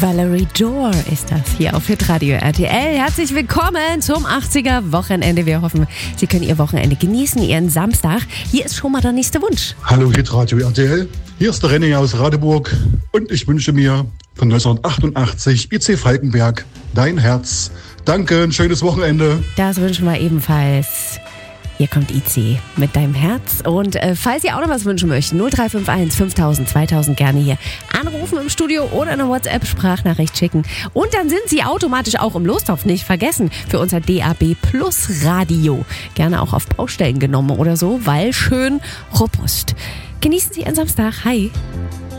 Valerie Jor ist das hier auf Hitradio RTL. Herzlich willkommen zum 80er Wochenende. Wir hoffen, Sie können Ihr Wochenende genießen, Ihren Samstag. Hier ist schon mal der nächste Wunsch. Hallo Hitradio RTL, hier ist der René aus Radeburg und ich wünsche mir von 1988 IC Falkenberg, Dein Herz. Danke, ein schönes Wochenende. Das wünschen wir ebenfalls. Hier kommt IC mit Deinem Herz. Und falls Sie auch noch was wünschen möchten, 0351 5000 2000 gerne hier anrufen im Studio oder eine WhatsApp-Sprachnachricht schicken. Und dann sind Sie automatisch auch im Lostopf, nicht vergessen, für unser DAB Plus Radio. Gerne auch auf Baustellen genommen oder so, weil schön robust. Genießen Sie Ihren Samstag. Hi.